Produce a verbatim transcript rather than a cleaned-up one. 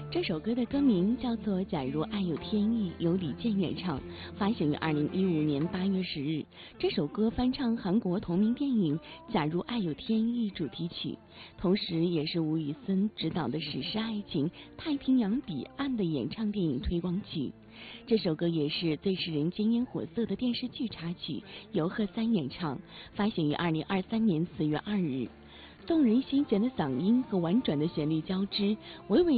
这首歌的歌名叫做《假如爱有天意》，由李健演唱，发行于二零一五年八月十日。这首歌翻唱韩国同名电影《假如爱有天意》主题曲，同时也是吴宇森执导的史诗爱情《太平洋彼岸》的演唱电影推广曲。这首歌也是最使人津津火色的电视剧插曲，由贺三演唱，发行于二零二三年四月二日。动人心弦的嗓音和婉转的旋律交织，娓娓